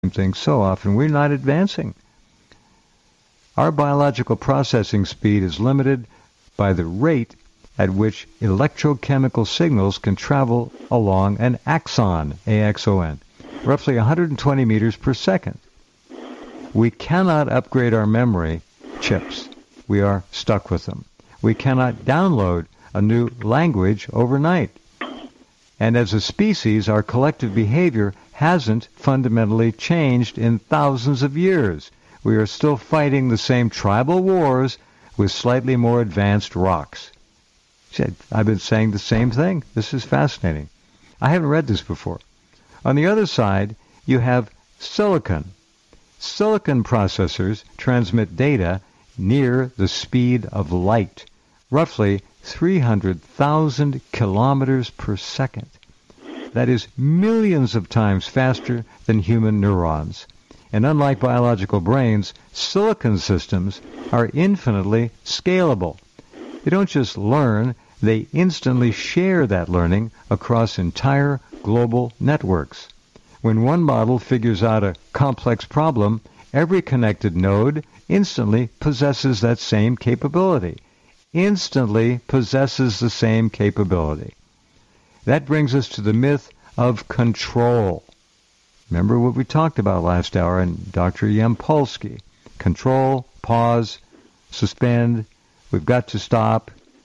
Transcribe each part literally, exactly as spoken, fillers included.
things so often. We're not advancing. Our biological processing speed is limited by the rate at which electrochemical signals can travel along an axon, A X O N, roughly one hundred twenty meters per second. We cannot upgrade our memory chips. We are stuck with them. We cannot download a new language overnight. And as a species, our collective behavior hasn't fundamentally changed in thousands of years. We are still fighting the same tribal wars with slightly more advanced rocks. I've been saying the same thing. This is fascinating. I haven't read this before. On the other side, you have silicon. Silicon processors transmit data near the speed of light, roughly three hundred thousand kilometers per second. That is millions of times faster than human neurons. And unlike biological brains, silicon systems are infinitely scalable. They don't just learn, they instantly share that learning across entire global networks. When one model figures out a complex problem, every connected node instantly possesses that same capability. Instantly possesses the same capability. That brings us to the myth of control. Remember what we talked about last hour in Doctor Yampolsky. Control, pause, suspend, we've got to stop.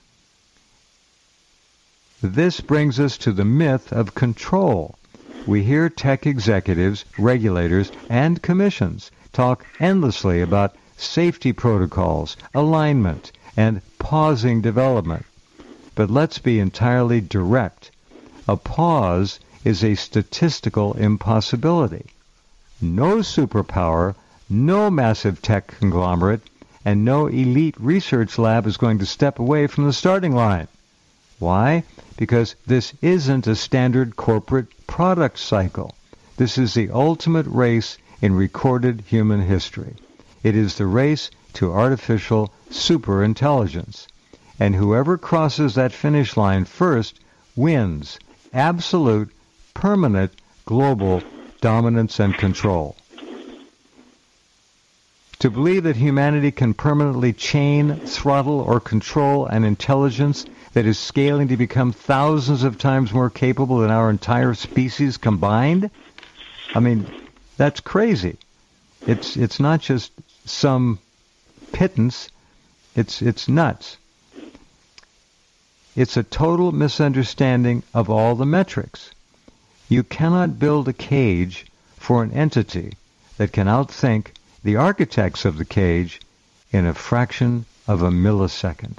This brings us to the myth of control. We hear tech executives, regulators, and commissions talk endlessly about safety protocols, alignment, and pausing development. But let's be entirely direct. A pause is a statistical impossibility. No superpower, no massive tech conglomerate, and no elite research lab is going to step away from the starting line. Why? Because this isn't a standard corporate product cycle. This is the ultimate race in recorded human history. It is the race to artificial superintelligence. And whoever crosses that finish line first wins absolute, permanent, global dominance and control. To believe that humanity can permanently chain, throttle, or control an intelligence that is scaling to become thousands of times more capable than our entire species combined? I mean, that's crazy. It's it's not just some pittance. It's it's nuts. It's a total misunderstanding of all the metrics. You cannot build a cage for an entity that can outthink the architects of the cage in a fraction of a millisecond.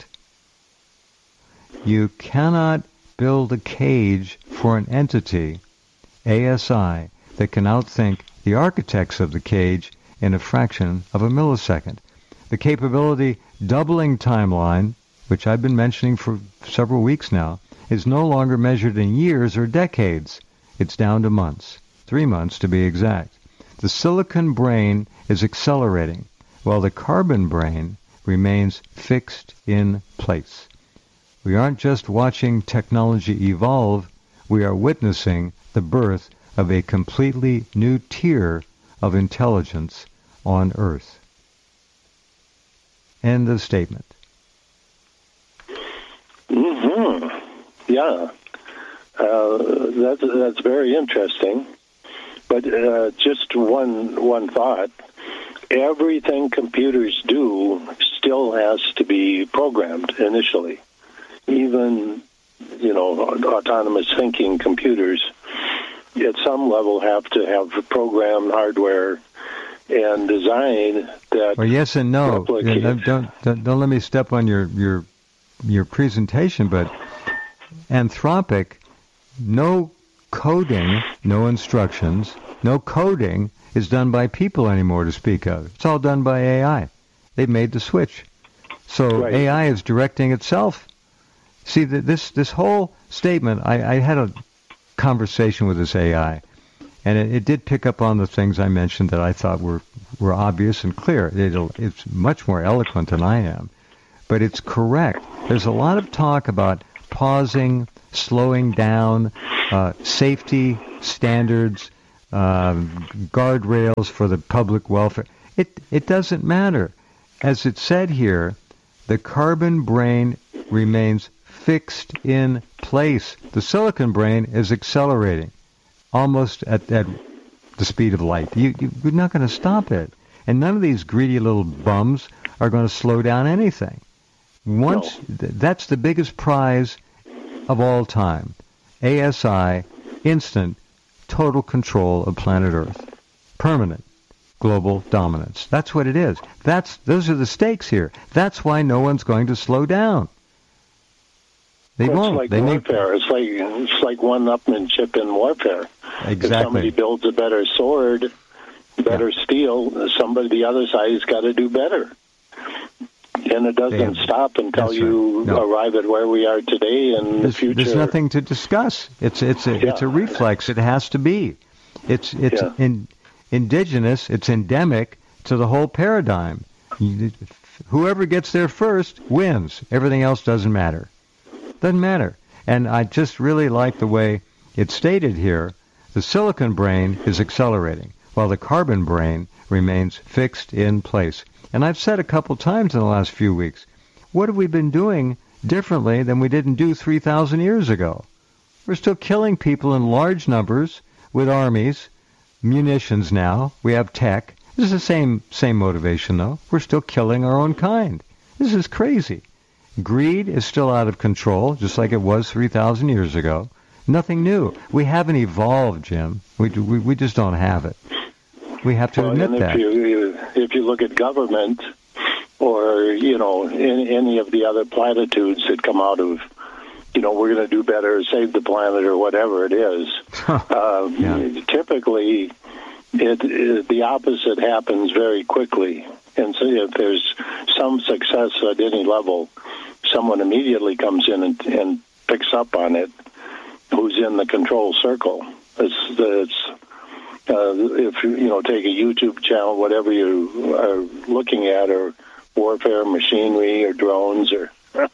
You cannot build a cage for an entity, A S I, that can outthink the architects of the cage in a fraction of a millisecond. The capability doubling timeline, which I've been mentioning for several weeks now, is no longer measured in years or decades. It's down to months, three months to be exact. The silicon brain is accelerating, while the carbon brain remains fixed in place. We aren't just watching technology evolve, we are witnessing the birth of a completely new tier of intelligence on Earth. End of statement. Mm-hmm. Yeah. Uh, that's, that's very interesting. But uh, just one one thought. Everything computers do still has to be programmed initially. Even, you know, autonomous thinking computers at some level have to have programmed hardware and design that. Well, yes and no. Don't, don't don't don't let me step on your your your presentation, but Anthropic, no coding, no instructions, no coding is done by people anymore to speak of. It's all done by A I. They've made the switch. So right. A I is directing itself. See, this this whole statement, I, I had a conversation with this A I, and it, it did pick up on the things I mentioned that I thought were, were obvious and clear. It'll, it's much more eloquent than I am. But it's correct. There's a lot of talk about pausing, slowing down, uh, safety standards, uh, guardrails for the public welfare. It it doesn't matter. As it said here, the carbon brain remains fixed in place. The silicon brain is accelerating almost at, at the speed of light. You, you, you're not going to stop it. And none of these greedy little bums are going to slow down anything. Once no. th- that's the biggest prize of all time. A S I, instant, total control of planet Earth. Permanent global dominance. That's what it is. That's those are the stakes here. That's why no one's going to slow down. They well, won't. It's like they warfare. Make... It's like it's like one-upmanship in warfare. Exactly. If somebody builds a better sword, better yeah. steel, somebody the other side has got to do better. And it doesn't have, stop until you right. no. arrive at where we are today and there's, the future. There's nothing to discuss. It's it's a yeah. it's a reflex. It has to be. It's it's yeah. in, indigenous. It's endemic to the whole paradigm. Whoever gets there first wins. Everything else doesn't matter. Doesn't matter. And I just really like the way it's stated here. The silicon brain is accelerating, while the carbon brain remains fixed in place. And I've said a couple times in the last few weeks, what have we been doing differently than we didn't do three thousand years ago? We're still killing people in large numbers with armies, munitions now. We have tech. This is the same same motivation, though. We're still killing our own kind. This is crazy. Greed is still out of control, just like it was three thousand years ago. Nothing new. We haven't evolved, Jim. We we, we just don't have it. We have to well, admit and if that. You, if you look at government or, you know, in, any of the other platitudes that come out of, you know, we're going to do better, save the planet or whatever it is, um, yeah. typically it, it, the opposite happens very quickly. And so if there's some success at any level, someone immediately comes in and, and picks up on it who's in the control circle. It's, it's uh, if you, you know, take a YouTube channel, whatever you are looking at, or warfare machinery or drones, or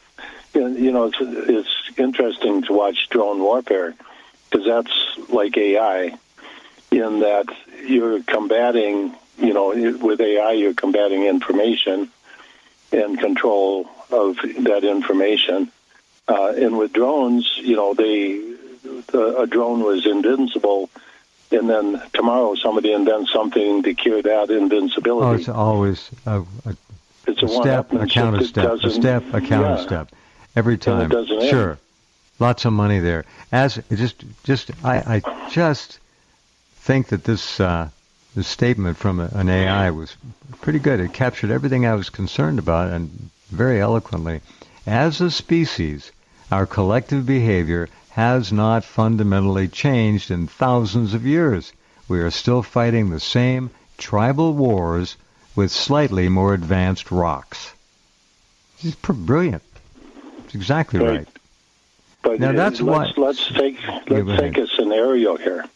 you know, it's, it's interesting to watch drone warfare because that's like A I in that you're combating, you know, with A I you're combating information and control of that information. Uh, and with drones, you know, they the, a drone was invincible, and then tomorrow somebody invents something to cure that invincibility. Oh, it's always a, a, it's a a step, a counter step, a step, a counter yeah. step. Every time. Sure. End. Lots of money there. As just, just, I, I just think that this, uh, this statement from a, an A I was pretty good. It captured everything I was concerned about, and very eloquently. As a species, our collective behavior has not fundamentally changed in thousands of years. We are still fighting the same tribal wars with slightly more advanced rocks. It's brilliant. It's exactly right. right. But now that's let's, why. Let's take let's take a scenario here.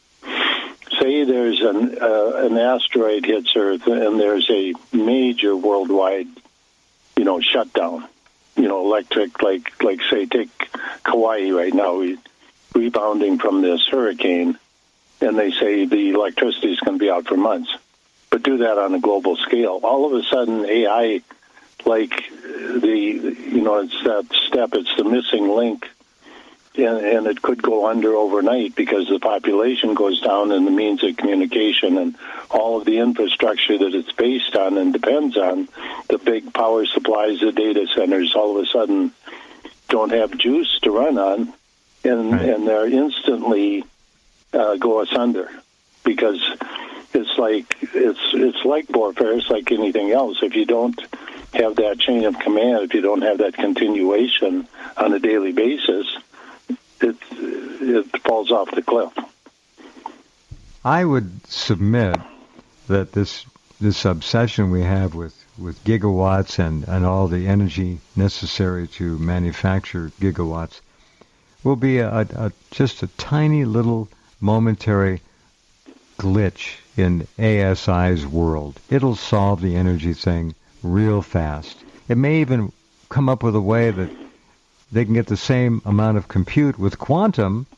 Say there's an uh, an asteroid hits Earth, and there's a major worldwide, you know, shutdown. You know, electric, like like say take Kauai right now, we rebounding from this hurricane, and they say the electricity is going to be out for months. But do that on a global scale. All of a sudden, A I, like the, you know, it's that step, it's the missing link, and, and it could go under overnight because the population goes down and the means of communication and all of the infrastructure that it's based on and depends on, the big power supplies, the data centers, all of a sudden don't have juice to run on, and, right. and they're instantly uh, go asunder because it's like it's it's like warfare. It's like anything else. If you don't have that chain of command, if you don't have that continuation on a daily basis, it it falls off the cliff. I would submit that this this obsession we have with, with gigawatts and, and all the energy necessary to manufacture gigawatts will be a, a just a tiny little momentary glitch in A S I's world. It'll solve the energy thing real fast. It may even come up with a way that they can get the same amount of compute with quantum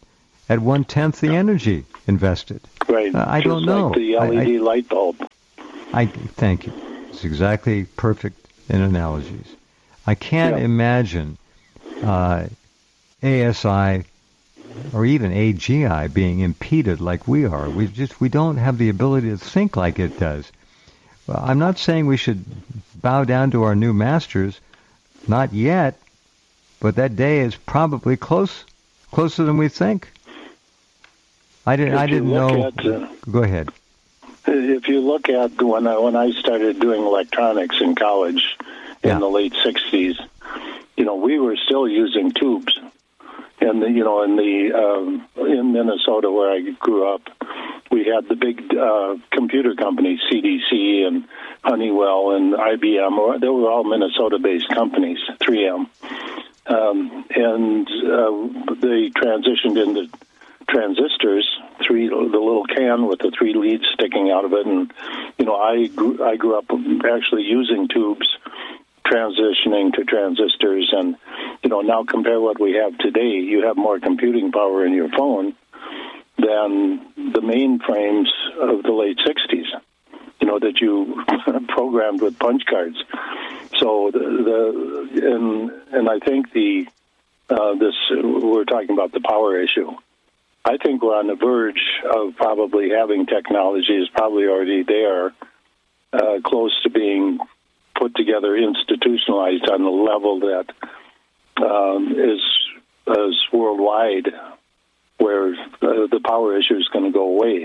at one-tenth the energy invested. Right. Uh, I Just don't know. Like the L E D I, I, light bulb. I thank you. It's exactly perfect in analogies. I can't Yeah. imagine uh, A S I or even A G I being impeded like we are. We just we don't have the ability to think like it does. Well, I'm not saying we should bow down to our new masters, not yet, but that day is probably close, closer than we think. I didn't. If I you didn't look know. at, uh, Go ahead. If you look at when I, when I started doing electronics in college in Yeah. the late sixties, you know, we were still using tubes. And, you know, in the um, in Minnesota where I grew up, we had the big uh, computer companies, C D C and Honeywell and I B M. They were all Minnesota-based companies, three M. Um, and uh, they transitioned into transistors, three the little can with the three leads sticking out of it. And, you know, I grew, I grew up actually using tubes, transitioning to transistors, and you know, now compare what we have today. You have more computing power in your phone than the mainframes of the late sixties, you know, that you programmed with punch cards. So the, the and and I think the uh, this we're talking about the power issue. I think we're on the verge of probably having technology is probably already there, uh, close to being put together, institutionalized on the level that um, is, is worldwide, where uh, the power issue is going to go away.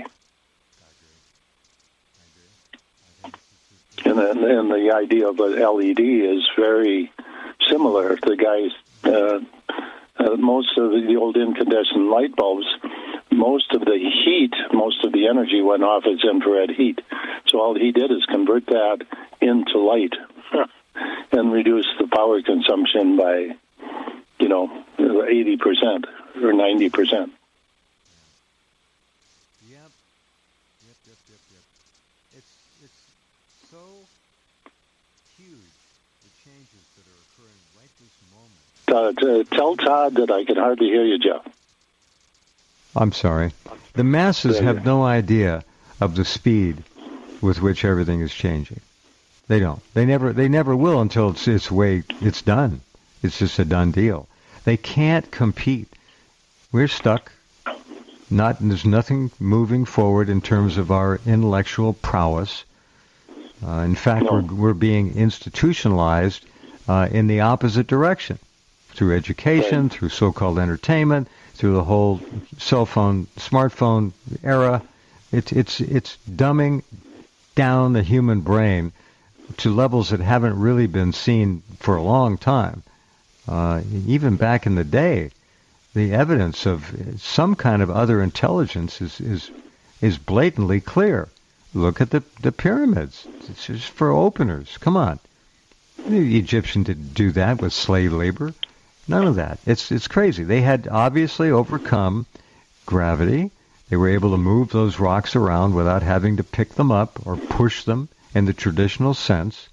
And then, and the idea of an L E D is very similar. The guys, uh, uh, most of the old incandescent light bulbs, most of the heat, most of the energy went off as infrared heat. So all he did is convert that into light and reduce the power consumption by, you know, eighty percent or ninety percent. Yep, yep, yep, yep, yep. It's it's so huge, the changes that are occurring right this moment. Uh, t- tell Todd that I can hardly hear you, Jeff. I'm sorry. The masses have no idea of the speed with which everything is changing. They don't. They never. They never will until it's it's way it's done. It's just a done deal. They can't compete. We're stuck. Not there's nothing moving forward in terms of our intellectual prowess. Uh, in fact, No. we're we're being institutionalized uh, in the opposite direction through education, Right. through so-called entertainment, through the whole cell phone, smartphone era. It's it's it's dumbing down the human brain to levels that haven't really been seen for a long time. Uh, even back in the day, the evidence of some kind of other intelligence is is, is blatantly clear. Look at the, the pyramids. It's just for openers. Come on. The Egyptian didn't do that with slave labor. None of that. It's it's crazy. They had obviously overcome gravity. They were able to move those rocks around without having to pick them up or push them in the traditional sense.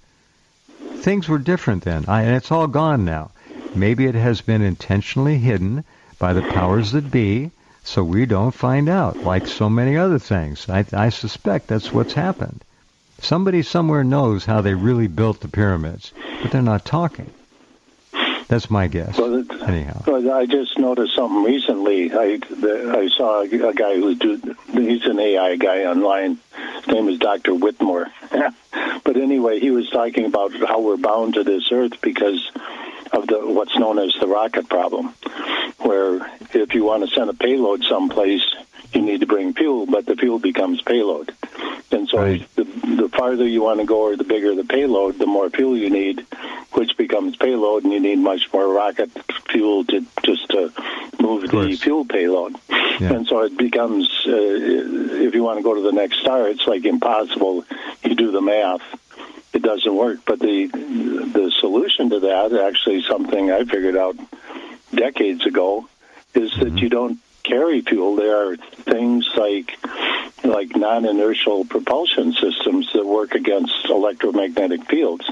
Things were different then, I, and it's all gone now. Maybe it has been intentionally hidden by the powers that be, so we don't find out, like so many other things. I, I suspect that's what's happened. Somebody somewhere knows how they really built the pyramids, but they're not talking. That's my guess. Well, it, Anyhow. Well, I just noticed something recently. I the, I saw a, a guy who's do, he's an A I guy online. His name is Doctor Whitmore. But anyway, he was talking about how we're bound to this Earth because of the what's known as the rocket problem, where if you want to send a payload someplace, you need to bring fuel, but the fuel becomes payload. And so Right. the, the farther you want to go or the bigger the payload, the more fuel you need, which becomes payload, and you need much more rocket fuel to just to move the course. fuel payload. Yeah. And so it becomes, uh, if you want to go to the next star, it's like impossible. You do the math. It doesn't work. But the the solution to that, actually something I figured out decades ago, is that Mm-hmm. you don't carry fuel. There are things like like non-inertial propulsion systems that work against electromagnetic fields.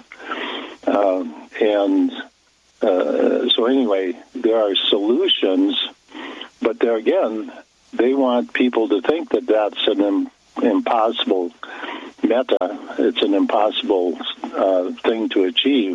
Uh, and uh, so anyway, there are solutions, but there again, they want people to think that that's an im- impossible meta. It's an impossible uh, thing to achieve.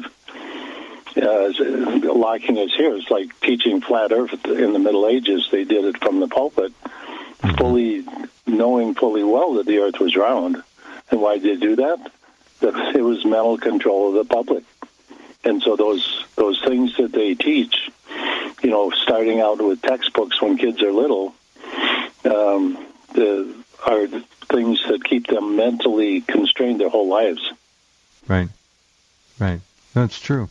Uh, locking us here is like teaching flat Earth in the Middle Ages. They did it from the pulpit, mm-hmm. fully knowing fully well that the Earth was round. And why did they do that? That it was mental control of the public. And so those those things that they teach, you know, starting out with textbooks when kids are little, um, the, are things that keep them mentally constrained their whole lives. Right, right. That's true.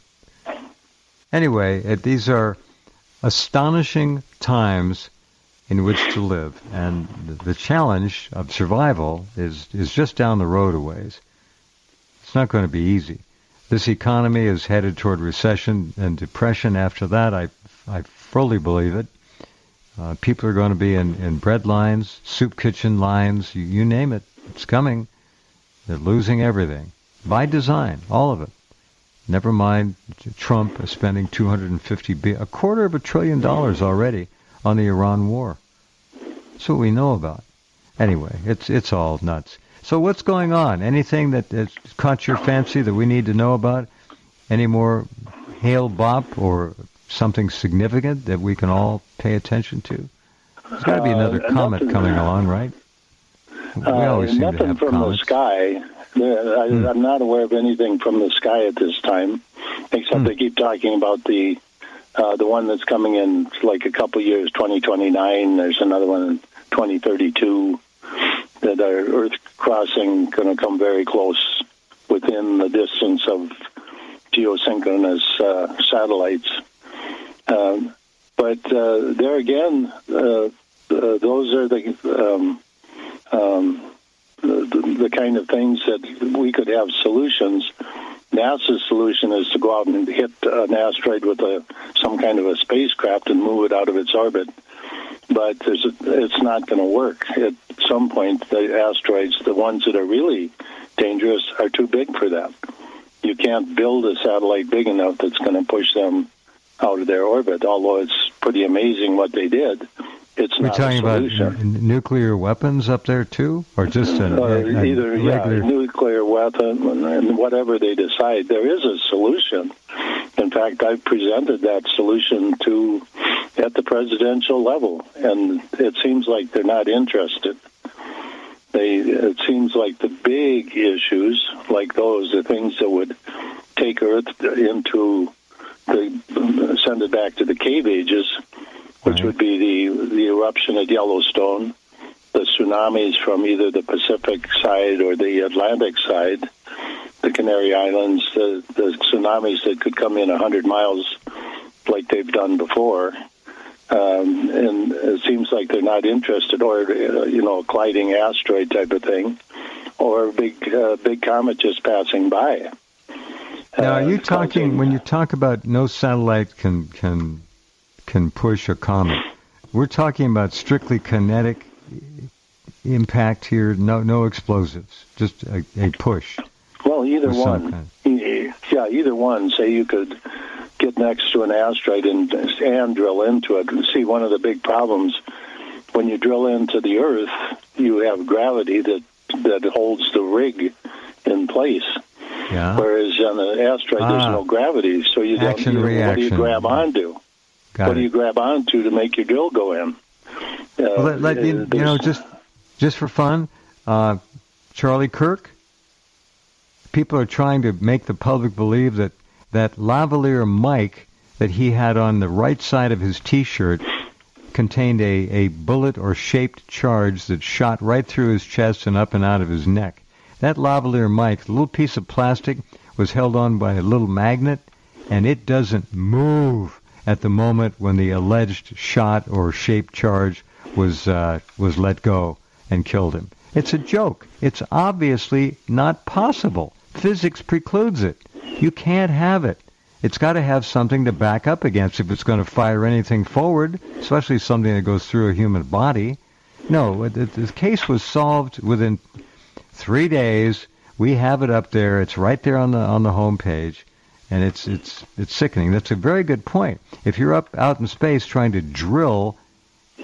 Anyway, it, these are astonishing times in which to live, and the, the challenge of survival is, is just down the road a ways. It's not going to be easy. This economy is headed toward recession and depression. After that, I, I fully believe it. Uh, people are going to be in, in bread lines, soup kitchen lines, you, you name it. It's coming. They're losing everything. By design, all of it. Never mind Trump is spending two hundred fifty billion, a quarter of a trillion dollars already on the Iran war. That's what we know about. Anyway, it's it's all nuts. So what's going on? Anything that has caught your fancy that we need to know about? Any more Hale Bop or something significant that we can all pay attention to? There's got to be another uh, comet nothing, coming along, right? We always uh, seem nothing to have from comets. the sky. I, hmm. I'm not aware of anything from the sky at this time, except hmm. they keep talking about the uh, the one that's coming in like a couple years, twenty twenty-nine. There's another one in twenty thirty-two that are Earth crossing, going to come very close within the distance of geosynchronous uh, satellites. Um, but uh, there again, uh, uh, those are the um, um, The, the kind of things that we could have solutions. NASA's solution is to go out and hit an asteroid with a, some kind of a spacecraft and move it out of its orbit. But there's a, it's not going to work. At some point, the asteroids, the ones that are really dangerous, are too big for that. You can't build a satellite big enough that's going to push them out of their orbit, although it's pretty amazing what they did. It's We're not talking a solution. about n- nuclear weapons up there too, or just a, uh, a, a either regular... yeah, nuclear weapon and whatever they decide. There is a solution. In fact, I've presented that solution to at the presidential level, and it seems like they're not interested. They it seems like the big issues, like those, the things that would take Earth into the send it back to the cave ages, which would be the, the eruption at Yellowstone, the tsunamis from either the Pacific side or the Atlantic side, the Canary Islands, the, the tsunamis that could come in one hundred miles like they've done before. Um, and it seems like they're not interested, or, uh, you know, a colliding asteroid type of thing, or a big, uh, big comet just passing by. Now, are you uh, talking, causing, when you talk about no satellite can can... can push a comet, we're talking about strictly kinetic impact here, no no explosives, just a, a push. Well, either one. Kind. Yeah, either one. Say you could get next to an asteroid and, and drill into it. See, one of the big problems, when you drill into the Earth, you have gravity that, that holds the rig in place. Yeah. Whereas on an asteroid, ah. there's no gravity, so you don't. Action, you, reaction. What do you grab onto? Got what it. do you grab onto to make your drill go in? Uh, well, let, let, you, you know, just just for fun, uh, Charlie Kirk, people are trying to make the public believe that that lavalier mic that he had on the right side of his T-shirt contained a, a bullet or shaped charge that shot right through his chest and up and out of his neck. That lavalier mic, the little piece of plastic, was held on by a little magnet, and it doesn't move at the moment when the alleged shot or shaped charge was uh, was let go and killed him. It's a joke. It's obviously not possible. Physics precludes it. You can't have it. It's got to have something to back up against if it's going to fire anything forward, especially something that goes through a human body. No, the, the case was solved within three days. We have it up there. It's right there on the on the home page. And it's it's it's sickening. That's a very good point. If you're up out in space trying to drill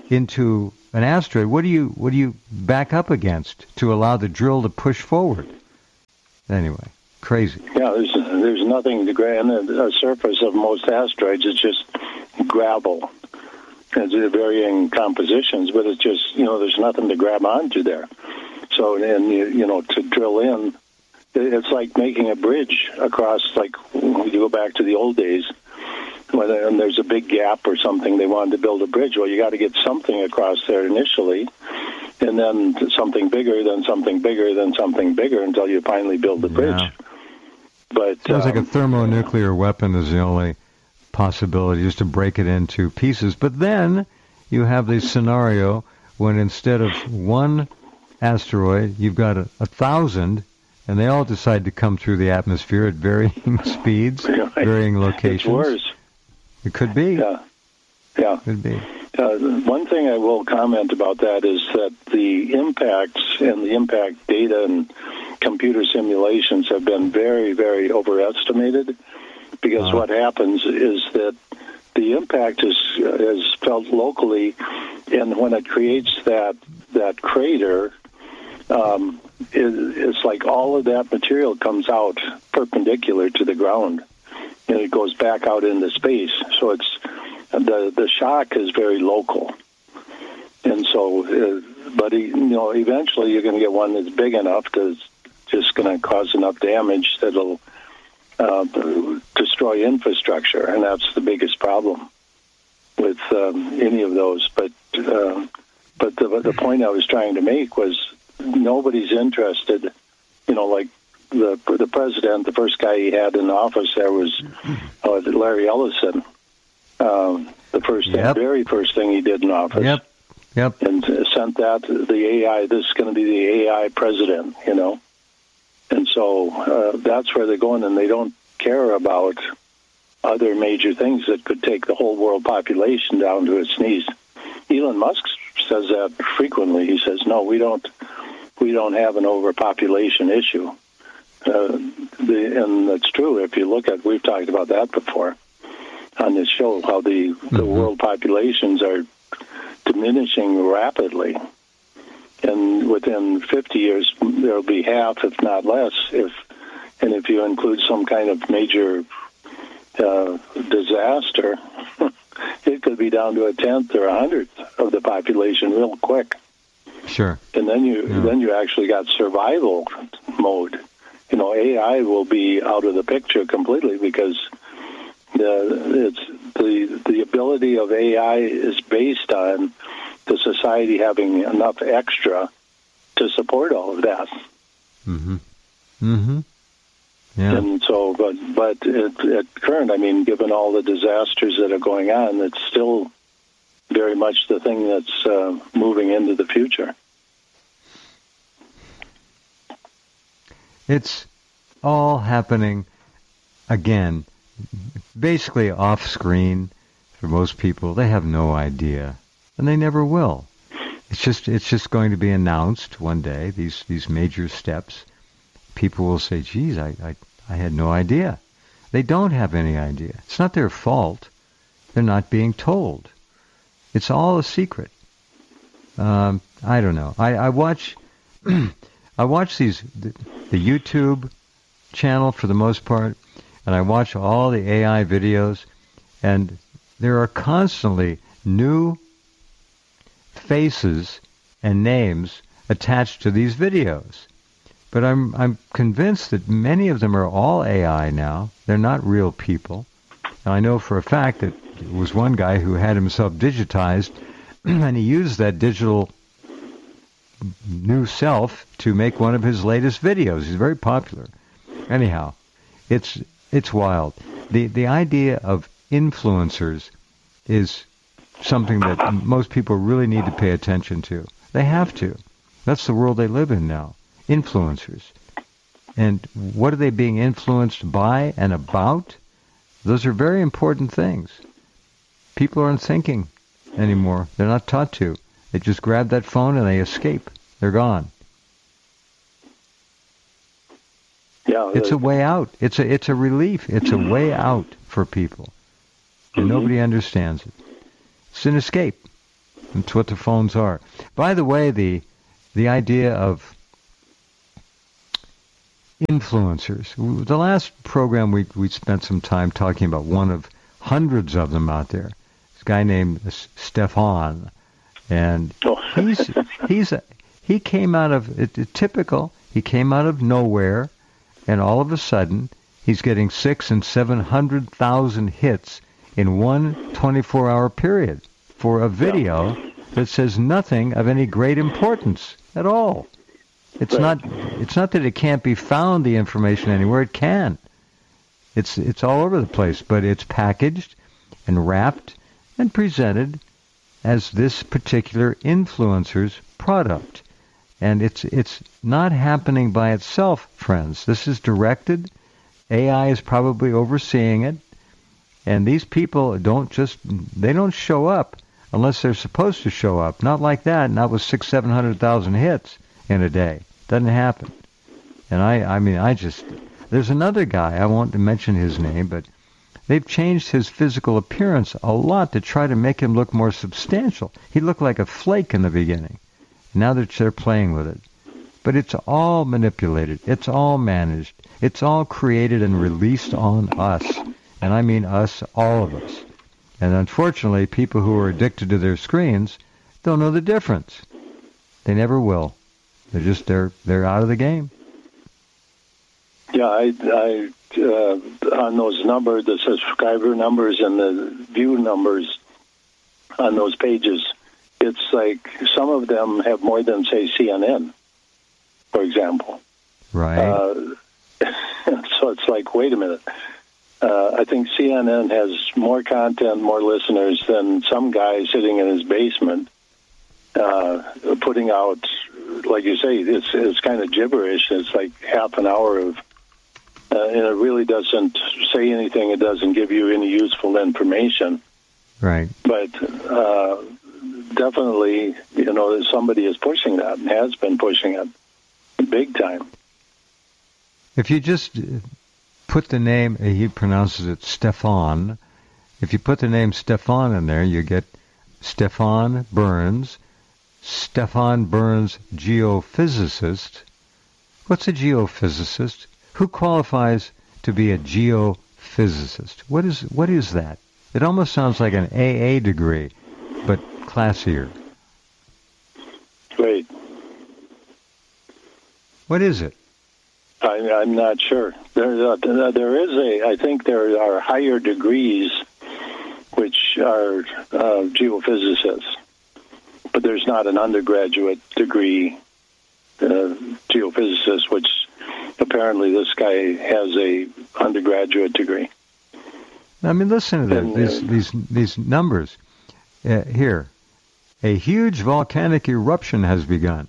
into an asteroid, what do you what do you back up against to allow the drill to push forward? Anyway, crazy. Yeah, there's there's nothing to grab. The surface of most asteroids is just gravel. It's varying compositions, but it's just, you know, there's nothing to grab onto there. So, and you, you know, to drill in, it's like making a bridge across, like when you go back to the old days, when there's a big gap or something, they wanted to build a bridge. Well, you got to get something across there initially, and then something bigger, then something bigger, then something bigger until you finally build the bridge. Yeah. But sounds um, like a thermonuclear weapon is the only possibility, just to break it into pieces. But then you have the scenario when instead of one asteroid, you've got a, a thousand, and they all decide to come through the atmosphere at varying speeds, varying locations. It's worse. It could be. Yeah. Yeah. Could be. Uh, one thing I will comment about that is that the impacts and the impact data and computer simulations have been very, very overestimated, because uh-huh. what happens is that the impact is is felt locally, and when it creates that that crater, um, it, it's like all of that material comes out perpendicular to the ground, and it goes back out into space. So it's the the shock is very local, and so, uh, but you know, eventually you're going to get one that's big enough to just going to cause enough damage that'll uh, destroy infrastructure, and that's the biggest problem with um, any of those. But uh, but the the point I was trying to make was nobody's interested. You know, like the the president, the first guy he had in office there was uh, Larry Ellison. Um, the first, yep. the very first thing he did in office. Yep. Yep. And sent that the A I. This is going to be the A I president. You know. And so uh, that's where they're going, and they don't care about other major things that could take the whole world population down to its knees. Elon Musk says that frequently. He says, "No, we don't. We don't have an overpopulation issue," uh, the, and that's true. If you look at, we've talked about that before on this show, how the mm-hmm. the world populations are diminishing rapidly. And within fifty years, there'll be half, if not less. If and if you include some kind of major uh, disaster, it could be down to a tenth or a hundredth of the population real quick. Sure. And then you yeah. then you actually got survival mode. You know, A I will be out of the picture completely, because the it's the the ability of A I is based on the society having enough extra to support all of that. Mm-hmm. Mm-hmm. Yeah. And so, but but at, at current, I mean, given all the disasters that are going on, it's still very much the thing that's uh, moving into the future. It's all happening again, basically off screen for most people. They have no idea. And they never will. It's just it's just going to be announced one day, these these major steps. People will say, geez, I, I, I had no idea. They don't have any idea. It's not their fault. They're not being told. It's all a secret. Um, I don't know. I, I watch I watch these the, the YouTube channel for the most part, and I watch all the A I videos, and there are constantly new faces and names attached to these videos. But I'm I'm convinced that many of them are all A I now. They're not real people. And I know for a fact that there was one guy who had himself digitized, and he used that digital new self to make one of his latest videos. He's very popular. Anyhow, it's it's wild. The the idea of influencers is something that most people really need to pay attention to. They have to. That's the world they live in now. Influencers. And what are they being influenced by and about? Those are very important things. People aren't thinking anymore. They're not taught to. They just grab that phone and they escape. They're gone. Yeah, it's a way out. It's a it's a relief. It's a way out for people. And nobody understands it. It's an escape. That's what the phones are. By the way, the the idea of influencers. The last program we we spent some time talking about one of hundreds of them out there. This guy named Stefan, and he's he's a, he came out of it, it, typical. He came out of nowhere, and all of a sudden he's getting six and seven hundred thousand hits in one twenty-four hour period for a video that says nothing of any great importance at all. It's not it's not that it can't be found, the information, anywhere. It can. It's it's all over the place, but it's packaged and wrapped and presented as this particular influencer's product. And it's it's not happening by itself, friends. This is directed. A I is probably overseeing it. And these people don't just, they don't show up unless they're supposed to show up. Not like that, not with six, seven hundred thousand hits in a day. Doesn't happen. And I, I mean, I just, there's another guy, I won't mention his name, but they've changed his physical appearance a lot to try to make him look more substantial. He looked like a flake in the beginning. Now that they're playing with it. But it's all manipulated. It's all managed. It's all created and released on us. And I mean us, all of us. And unfortunately, people who are addicted to their screens don't know the difference. They never will. They're just, they're, they're out of the game. Yeah, I, I uh, on those numbers, the subscriber numbers and the view numbers on those pages, it's like some of them have more than, say, C N N, for example. Right. Uh, so it's like, wait a minute. Uh, I think C N N has more content, more listeners than some guy sitting in his basement uh, putting out, like you say, it's, it's kind of gibberish. It's like half an hour of, uh, and it really doesn't say anything. It doesn't give you any useful information. Right. But uh, definitely, you know, somebody is pushing that and has been pushing it big time. If you just put the name, he pronounces it Stefan. If you put the name Stefan in there, you get Stefan Burns, Stefan Burns, geophysicist. What's a geophysicist? Who qualifies to be a geophysicist? What is what is that? It almost sounds like an A A degree, but classier. Right. What is it? I, I'm not sure. There, uh, there is a. I think there are higher degrees, which are uh, geophysicists, but there's not an undergraduate degree uh, geophysicist, which apparently this guy has a undergraduate degree. I mean, listen to and, this, uh, these these these numbers uh, here. A huge volcanic eruption has begun.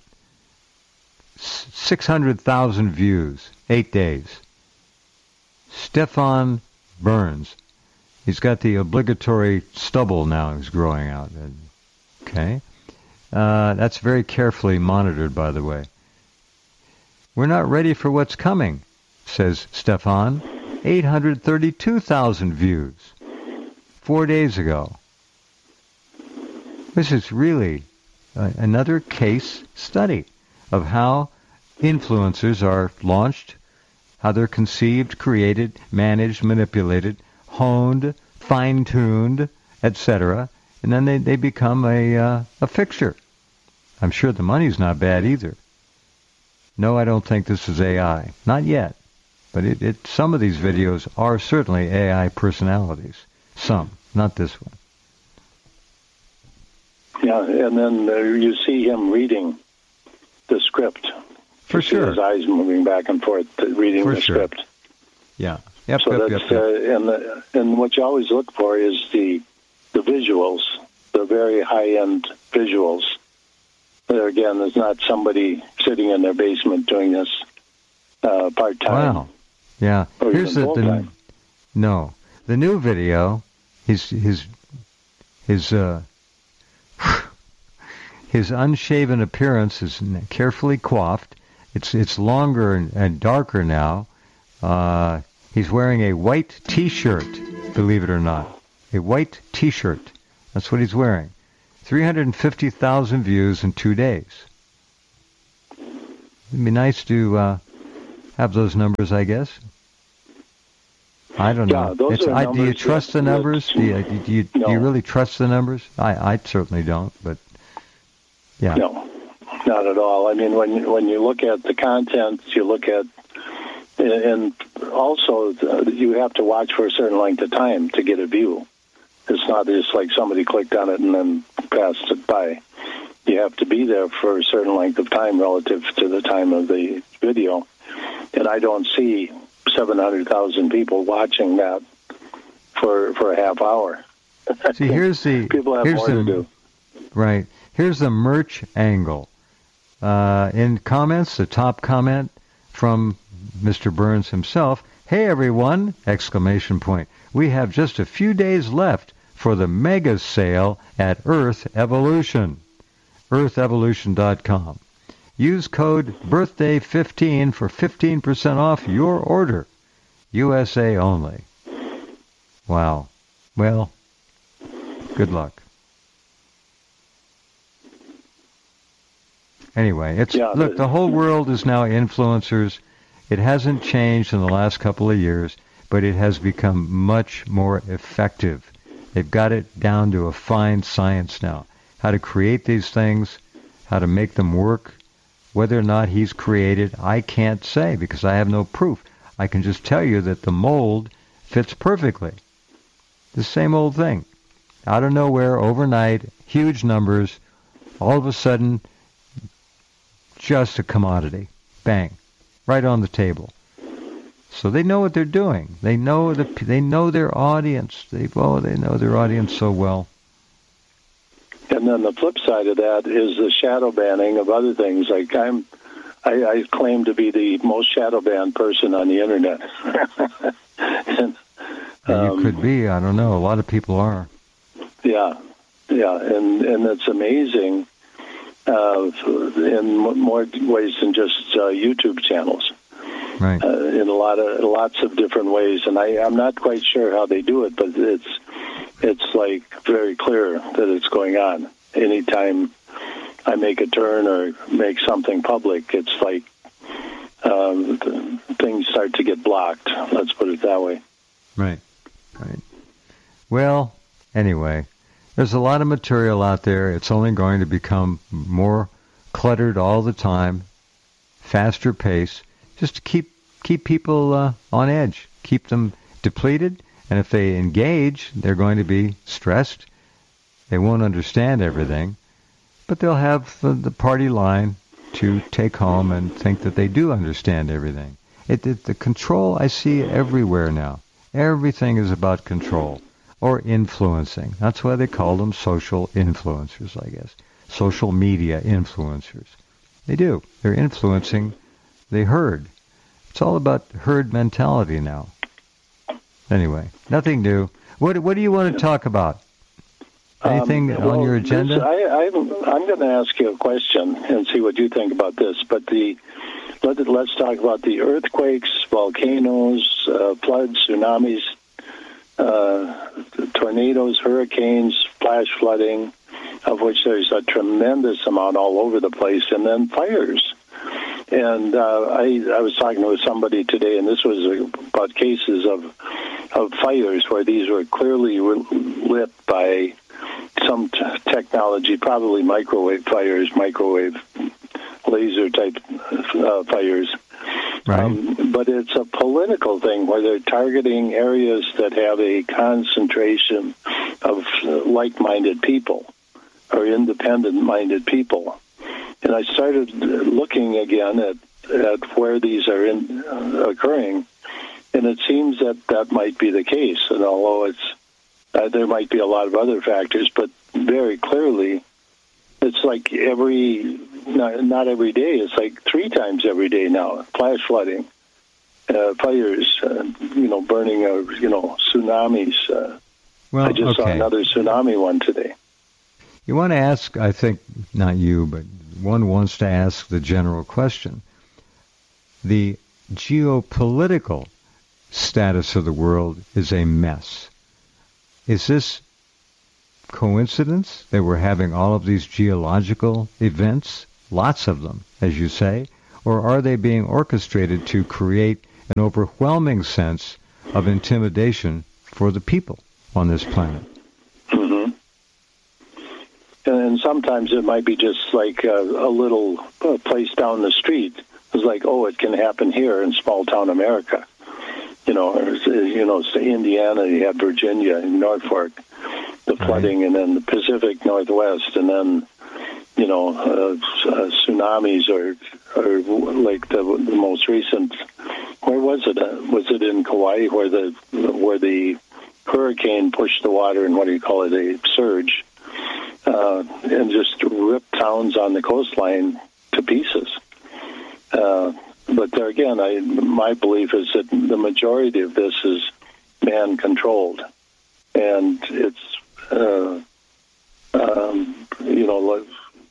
six hundred thousand views, eight days. Stefan Burns. He's got the obligatory stubble now he's growing out. Okay. Uh, that's very carefully monitored, by the way. We're not ready for what's coming, says Stefan. eight hundred thirty-two thousand views. Four days ago. This is really uh, another case study of how influencers are launched, how they're conceived, created, managed, manipulated, honed, fine-tuned, et cetera, and then they, they become a uh, a fixture. I'm sure the money's not bad either. No, I don't think this is A I. Not yet. But it, it some of these videos are certainly A I personalities. Some, not this one. Yeah, and then uh, you see him reading the script. For you sure. See his eyes moving back and forth, uh, reading For the sure. script. Yeah. Yep, so yep, that's yep, yep. Uh, and the, and what you always look for is the the visuals, the very high end visuals. There again, there's not somebody sitting in their basement doing this uh, part time. Wow. Yeah. Or Here's even the, the full-time. no the new video. His his his uh his unshaven appearance is carefully coiffed. It's it's longer and, and darker now. Uh, he's wearing a white T-shirt. Believe it or not, a white T-shirt. That's what he's wearing. three hundred fifty thousand views in two days. It'd be nice to uh, have those numbers, I guess. I don't know. Yeah, those it's, are I, do you numbers trust that- the numbers? that- Do you, do, you, No. do you really trust the numbers? I, I certainly don't, but yeah. No, not at all. I mean, when when you look at the content, you look at, and also uh, you have to watch for a certain length of time to get a view. It's not just like somebody clicked on it and then passed it by. You have to be there for a certain length of time relative to the time of the video. And I don't see seven hundred thousand people watching that for for a half hour. See, here's the People have here's more the, to do. Right. Here's the merch angle. Uh, in comments, the top comment from Mister Burns himself, "Hey everyone!" Exclamation point. "We have just a few days left for the mega sale at Earth Evolution. earth evolution dot com. Use code birthday fifteen for fifteen percent off your order. U S A only." Wow. Well, good luck. Anyway, it's Yeah, look, but- the whole world is now influencers. It hasn't changed in the last couple of years, but it has become much more effective. They've got it down to a fine science now. How to create these things, how to make them work. Whether or not he's created, I can't say because I have no proof. I can just tell you that the mold fits perfectly. The same old thing. Out of nowhere, overnight, huge numbers, all of a sudden, just a commodity. Bang. Right on the table. So they know what they're doing. They know the they know their audience. They oh they know their audience so well. And then the flip side of that is the shadow banning of other things. Like I'm, I, I claim to be the most shadow banned person on the internet. and, And um, you could be. I don't know. A lot of people are. Yeah, yeah, and and it's amazing uh, in more ways than just uh, YouTube channels. Right. Uh, in a lot of lots of different ways, and I, I'm not quite sure how they do it, but it's it's like very clear that it's going on. Anytime I make a turn or make something public, it's like um, things start to get blocked. Let's put it that way. Right. Right. Well, anyway, there's a lot of material out there. It's only going to become more cluttered all the time, faster pace, just to keep keep people uh, on edge, keep them depleted. And if they engage, they're going to be stressed. They won't understand everything, but they'll have the, the party line to take home and think that they do understand everything. It, it, the control I see everywhere now. Everything is about control or influencing. That's why they call them social influencers, I guess. Social media influencers. They do. They're influencing the herd. It's all about herd mentality now. Anyway, nothing new. What What do you want to talk about? Anything um, on well, your agenda? This, I, I'm, I'm going to ask you a question and see what you think about this. But the let, let's talk about the earthquakes, volcanoes, uh, floods, tsunamis, uh, tornadoes, hurricanes, flash flooding, of which there's a tremendous amount all over the place, and then fires. And uh, I, I was talking with somebody today, and this was about cases of of fires where these were clearly lit by some t- technology, probably microwave fires, microwave laser type uh, fires. Right. Um, but it's a political thing where they're targeting areas that have a concentration of like-minded people or independent-minded people. And I started looking again at, at where these are in, uh, occurring, and it seems that that might be the case. And although it's uh, there might be a lot of other factors, but very clearly, it's like every not, not every day. It's like three times every day now. Flash flooding, uh, fires, uh, you know, burning, of you know, tsunamis. Uh, well, I just okay. saw another tsunami one today. You want to ask, I think, not you, but one wants to ask the general question. The geopolitical status of the world is a mess. Is this coincidence that we're having all of these geological events, lots of them, as you say, or are they being orchestrated to create an overwhelming sense of intimidation for the people on this planet? Mm-hmm. And sometimes it might be just like a, a little uh, place down the street. It's like, oh, it can happen here in small town America. You know, or, you know, say Indiana, you have Virginia, and Norfolk, the flooding, right. And then the Pacific Northwest, and then, you know, uh, uh, tsunamis, or or like the the most recent. Where was it? Uh, was it in Kauai, where the where the hurricane pushed the water, and what do you call it, a surge, uh, and just ripped towns on the coastline to pieces. Uh, but there again, I, my belief is that the majority of this is man-controlled, and it's uh, um, you know, like,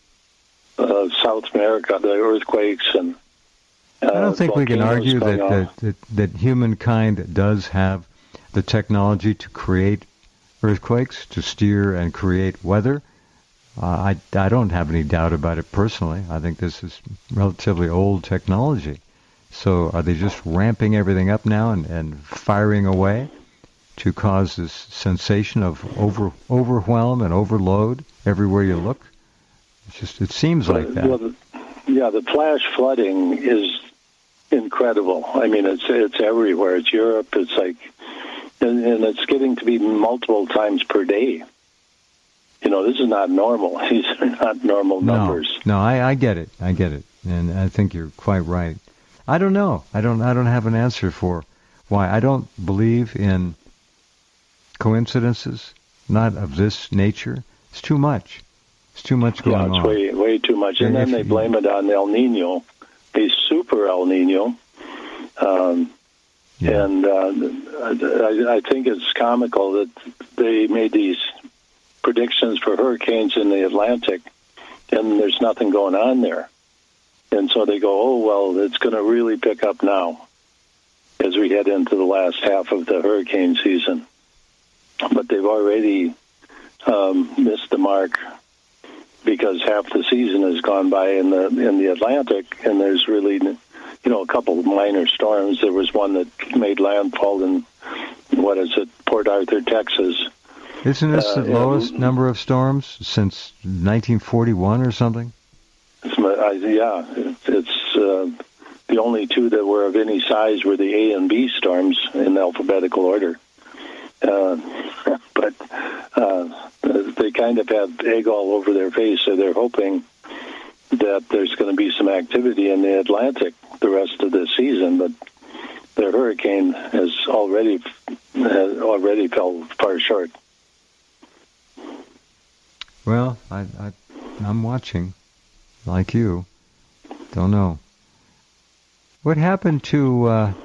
uh, South America, the earthquakes, and uh, I don't think we can argue that, that, that that humankind does have the technology to create earthquakes, to steer and create weather. Uh, I, I don't have any doubt about it personally. I think this is relatively old technology. So are they just ramping everything up now and, and firing away to cause this sensation of over overwhelm and overload everywhere you look? It's just, it seems like that. Well, the, yeah, the flash flooding is incredible. I mean, it's it's everywhere. It's Europe. It's like, and, and it's getting to be multiple times per day. You know, this is not normal. These are not normal numbers. No, no, I, I get it. I get it, and I think you're quite right. I don't know. I don't. I don't have an answer for why. I don't believe in coincidences, not of this nature. It's too much. It's too much going on. Yeah, it's on. way, way too much. And, and then they blame it on El Nino, a super El Nino. Um, yeah. And uh, I, I think it's comical that they made these predictions for hurricanes in the Atlantic, and there's nothing going on there. And so they go, oh, well, it's going to really pick up now as we head into the last half of the hurricane season. But they've already um, missed the mark because half the season has gone by in the in the Atlantic, and there's really, you know, a couple of minor storms. There was one that made landfall in, what is it, Port Arthur, Texas. Isn't this uh, the lowest and, number of storms since nineteen forty-one or something? It's, uh, yeah, it's uh, the only two that were of any size were the A and B storms in alphabetical order. Uh, but uh, they kind of have egg all over their face, so they're hoping that there's going to be some activity in the Atlantic the rest of the season. But their hurricane has already has already fell far short. Well, I, I, I'm watching, like you. Don't know. What happened to uh,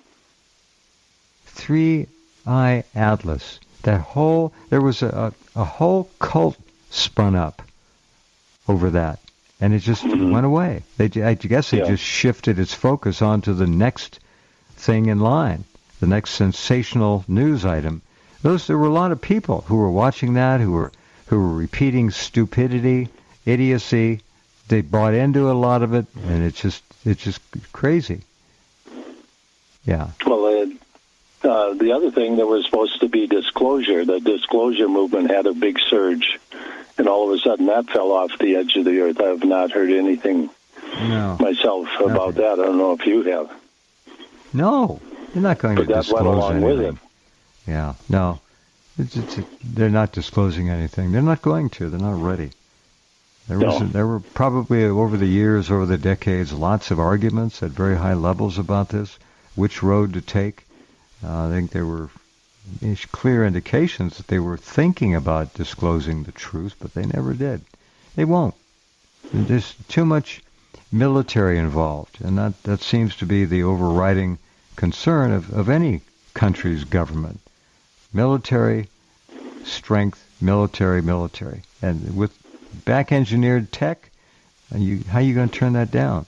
Three Eye Atlas? That whole, there was a, a, a whole cult spun up over that, and it just mm-hmm. went away. They, I guess they yeah. just shifted its focus onto the next thing in line, the next sensational news item. Those, there were a lot of people who were watching that, who were who were repeating stupidity, idiocy. They bought into a lot of it, and it's just it's just crazy. Yeah. Well, uh, uh, the other thing that was supposed to be disclosure, the disclosure movement had a big surge, and all of a sudden that fell off the edge of the earth. I have not heard anything no, myself about nothing. that. I don't know if you have. No, you're not going but to that disclose went along anything. with it. Yeah, no. It's, it's, it, they're not disclosing anything. They're not going to. They're not ready. There, was, no. there were probably over the years, over the decades, lots of arguments at very high levels about this, which road to take. Uh, I think there were clear indications that they were thinking about disclosing the truth, but they never did. They won't. There's too much military involved, and that, that seems to be the overriding concern of, of any country's government. Military strength, military, military. And with back-engineered tech, you, how are you going to turn that down?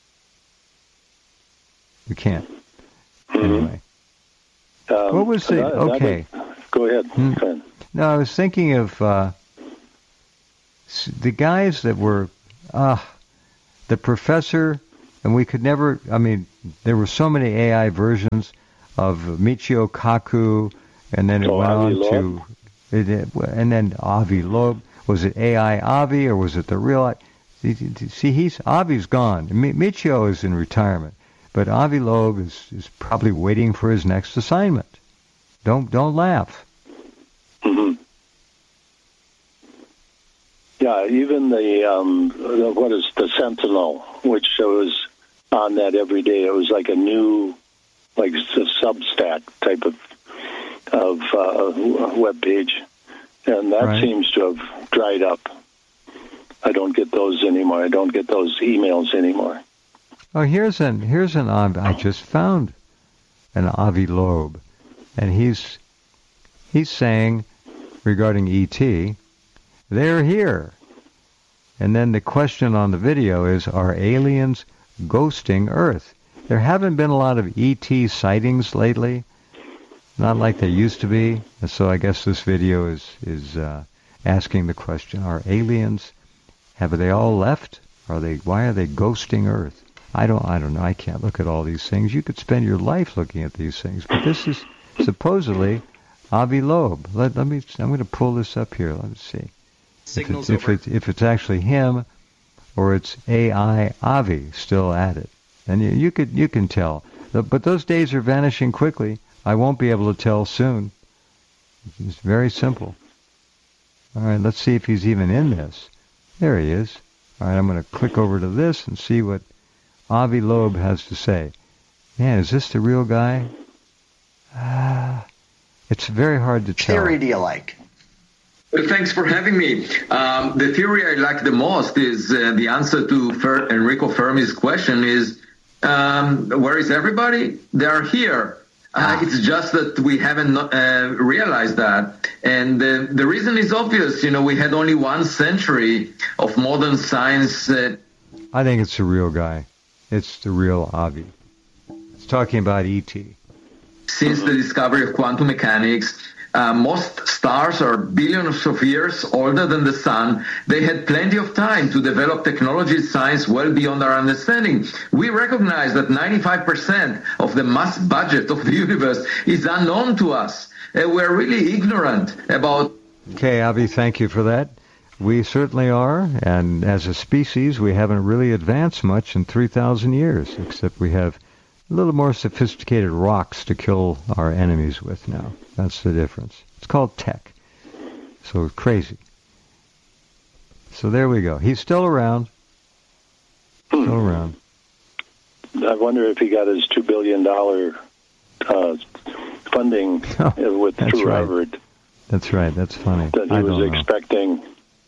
You can't. Mm-hmm. Anyway. Um, what was the... that, okay. That was, go ahead. Hmm. Go ahead. No, I was thinking of uh, the guys that were, uh, the professor, and we could never, I mean, there were so many A I versions of Michio Kaku, and then it oh, went Avi on Loeb. to, it, and then Avi Loeb. Was it A I Avi, or was it the real? See, he's Avi's gone. Michio is in retirement, but Avi Loeb is, is probably waiting for his next assignment. Don't don't laugh. Mm-hmm. Yeah, even the, um, the what is the Sentinel, which was on that every day. It was like a new, like a Substack type of of uh, web page, and that right. seems to have dried up. I don't get those anymore. I don't get those emails anymore. Oh, here's an here's an I just found an Avi Loeb, and he's he's saying regarding E T, they're here. And then the question on the video is, are aliens ghosting Earth? There haven't been a lot of E T sightings lately, not like there used to be. And so I guess this video is is uh, asking the question: are aliens? Have they all left? Are they? Why are they ghosting Earth? I don't. I don't know. I can't look at all these things. You could spend your life looking at these things, but this is supposedly Avi Loeb. Let, let me. I'm going to pull this up here. Let me see. Signals if it's, over. if, it's, if it's actually him, or it's A I Avi still at it, and you, you could you can tell. But those days are vanishing quickly. I won't be able to tell soon. It's very simple. All right. Let's see if he's even in this. There he is. All right. I'm going to click over to this and see what Avi Loeb has to say. Man, is this the real guy? Ah, it's very hard to tell. Theory do you like? Well, thanks for having me. Um, the theory I like the most is uh, the answer to Fer- Enrico Fermi's question is, um, where is everybody? They are here. Uh, it's just that we haven't uh, realized that. And uh, the reason is obvious. You know, we had only one century of modern science. Uh, I think it's the real guy. It's the real Avi. It's talking about E T. Since the discovery of quantum mechanics, uh, most stars are billions of years older than the sun. They had plenty of time to develop technology science well beyond our understanding. We recognize that ninety-five percent of the mass budget of the universe is unknown to us. Uh, we're really ignorant about... Okay, Avi, thank you for that. We certainly are, and as a species, we haven't really advanced much in three thousand years, except we have a little more sophisticated rocks to kill our enemies with now. That's the difference. It's called tech. So crazy. So there we go. He's still around. Still around. I wonder if he got his two billion dollars uh, funding oh, with through right. Harvard. That's right. That's funny. That he I was don't know. expecting.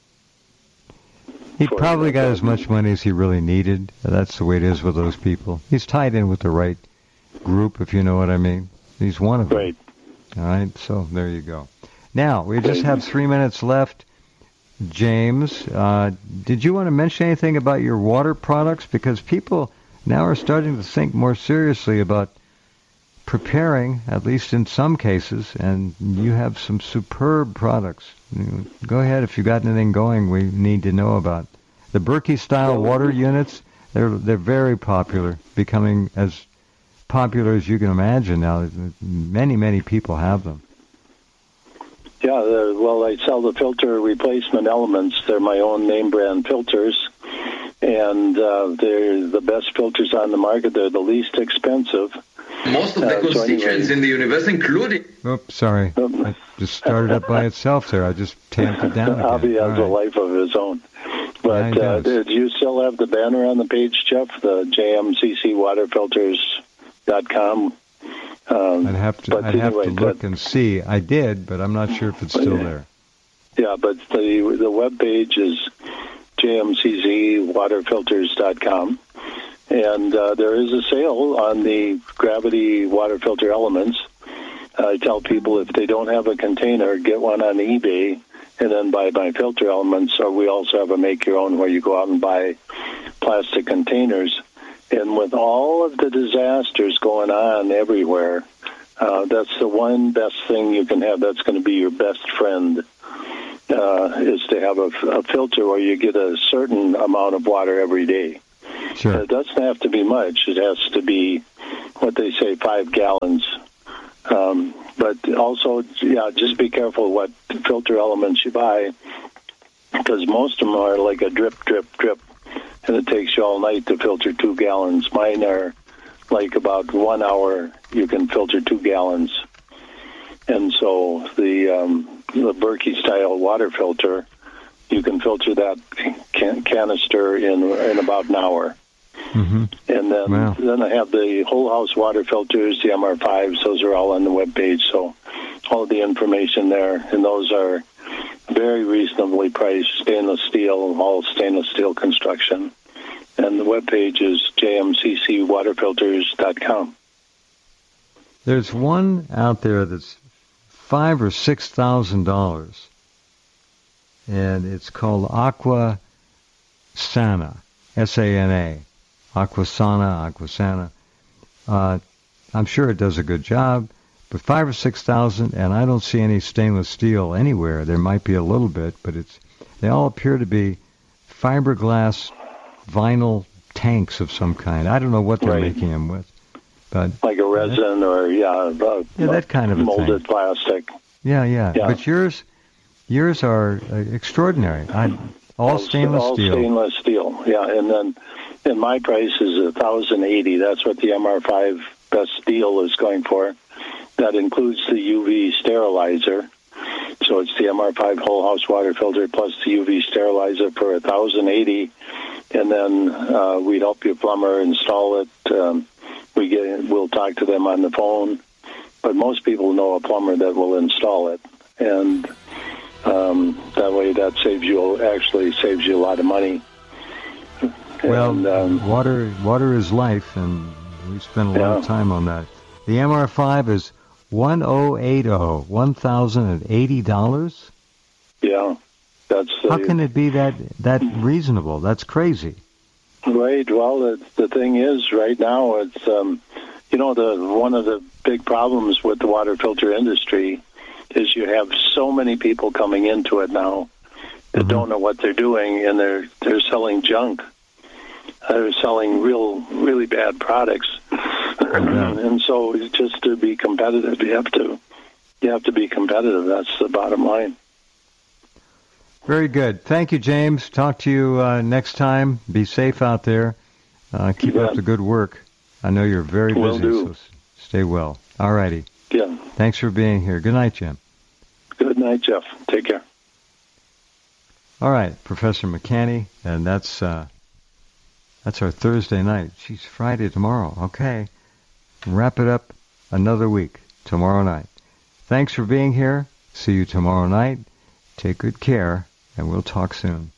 He probably got as much money as he really needed. That's the way it is with those people. He's tied in with the right group, if you know what I mean. He's one of them. Right. All right, so there you go. Now, we just have three minutes left. James, uh, did you want to mention anything about your water products? Because people now are starting to think more seriously about preparing, at least in some cases, and you have some superb products. Go ahead if you've got anything going we need to know about. The Berkey-style water units, they're they're very popular, becoming as popular as you can imagine now. Many, many people have them. Yeah, uh, well, I sell the filter replacement elements. They're my own name brand filters, and uh, they're the best filters on the market. They're the least expensive. Most of the Uh, so constituents anyway. in the universe, including... Oops, sorry. It just started up by itself there. I just tamped it down again. Avi has All a right. life of his own. But Yeah, he uh, does. do you still have the banner on the page, Jeff? The J M C C water filters dot com. Um, I'd have to, but I'd have anyway, to look that- and see. I did, but I'm not sure if it's still there. Yeah, but the the web page is J M C C water filters dot com, and uh, there is a sale on the gravity water filter elements. I tell people if they don't have a container, get one on eBay, and then buy my filter elements. Or we also have a make your own where you go out and buy plastic containers. And with all of the disasters going on everywhere, Uh, that's the one best thing you can have. That's going to be your best friend, uh, is to have a, a filter where you get a certain amount of water every day. Sure. It doesn't have to be much. It has to be what they say, five gallons. Um, but also, yeah, just be careful what filter elements you buy, because most of them are like a drip, drip, drip, and it takes you all night to filter two gallons. Mine are like about one hour you can filter two gallons. And so the um, the Berkey style water filter, you can filter that can- canister in in about an hour. Mm-hmm. And then Wow. then I have the whole house water filters, the M R fives. Those are all on the webpage. So all the information there, and those are very reasonably priced, stainless steel, all stainless steel construction. And the webpage is j m c c water filters dot com. There's one out there that's five or six thousand dollars, and it's called Aqua Sana, S A N A, Aquasana, Aquasana. Uh, I'm sure it does a good job, but five or six thousand, and I don't see any stainless steel anywhere. There might be a little bit, but it's they all appear to be fiberglass vinyl tanks of some kind. I don't know what they're Right. making them with, but Like a resin or, yeah, uh, yeah, that kind of a molded thing. plastic. Yeah, yeah, Yeah. But yours, yours are uh, extraordinary. I, all stainless all steel. stainless steel, yeah. And then, and my price is a thousand eighty. That's what the M R five best deal is going for. That includes the U V sterilizer. So it's the M R five whole house water filter plus the U V sterilizer for a thousand eighty. And then uh, we'd help your plumber install it. Um, we get, we'll talk to them on the phone. But most people know a plumber that will install it, and um, that way that saves you actually saves you a lot of money. Well, and, um, water, water is life, and we spend a lot of Yeah. time on that. The M R five is one thousand eighty, one thousand eighty dollars. yeah, that's the, How can it be that that reasonable? That's crazy. right. Well, the, the thing is, right now it's um, you know the one of the big problems with the water filter industry is you have so many people coming into it now that Mm-hmm. don't know what they're doing, and they're they're selling junk. They're selling real, really bad products, and so just to be competitive, you have to you have to be competitive. That's the bottom line. Very good. Thank you, James. Talk to you uh, next time. Be safe out there. Uh, keep You up bet. the good work. I know you're very Will busy, do. so s- stay well. All righty. Yeah. Thanks for being here. Good night, Jim. Good night, Jeff. Take care. All right, Professor McCanny, and that's uh, that's our Thursday night. She's Friday tomorrow. Okay, wrap it up another week tomorrow night. Thanks for being here. See you tomorrow night. Take good care, and we'll talk soon.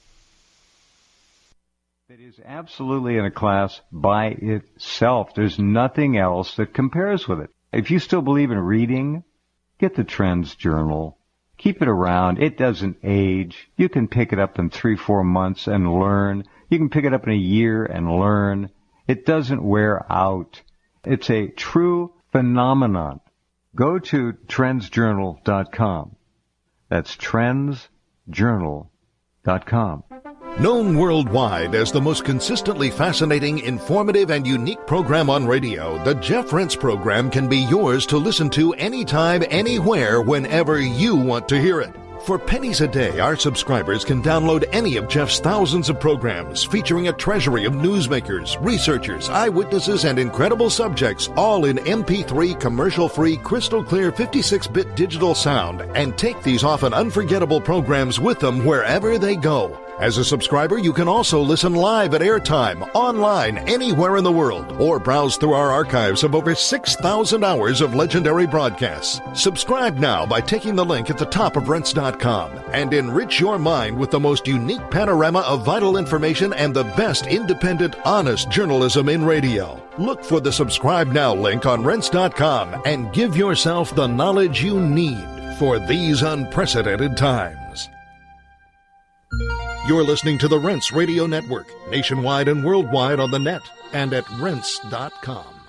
It is absolutely in a class by itself. There's nothing else that compares with it. If you still believe in reading, get the Trends Journal. Keep it around. It doesn't age. You can pick it up in three, four months and learn. You can pick it up in a year and learn. It doesn't wear out. It's a true phenomenon. Go to trends journal dot com. That's trends journal dot com. Known worldwide as the most consistently fascinating, informative, and unique program on radio, the Jeff Rense program can be yours to listen to anytime, anywhere, whenever you want to hear it. For pennies a day, our subscribers can download any of Jeff's thousands of programs featuring a treasury of newsmakers, researchers, eyewitnesses, and incredible subjects, all in M P three commercial-free, crystal-clear fifty-six bit digital sound, and take these often unforgettable programs with them wherever they go. As a subscriber, you can also listen live at airtime, online, anywhere in the world, or browse through our archives of over six thousand hours of legendary broadcasts. Subscribe now by taking the link at the top of rense dot com and enrich your mind with the most unique panorama of vital information and the best independent, honest journalism in radio. Look for the Subscribe Now link on rense dot com and give yourself the knowledge you need for these unprecedented times. You're listening to the Rense Radio Network, nationwide and worldwide on the net and at rense dot com.